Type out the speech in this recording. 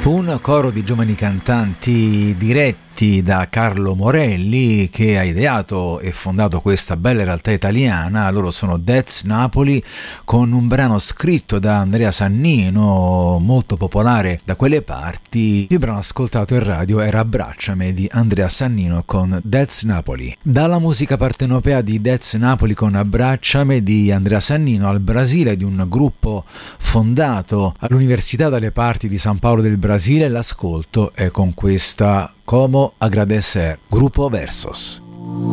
Un coro di giovani cantanti diretti da Carlo Morelli, che ha ideato e fondato questa bella realtà italiana. Loro sono That's Napoli, con un brano scritto da Andrea Sannino, molto popolare da quelle parti. Il brano ascoltato in radio era Abbracciami di Andrea Sannino con That's Napoli. Dalla musica partenopea di That's Napoli con Abbracciami di Andrea Sannino al Brasile, di un gruppo fondato all'Università dalle parti di San Paolo del Brasile, l'ascolto è con questa Como Agradecer, gruppo Versos.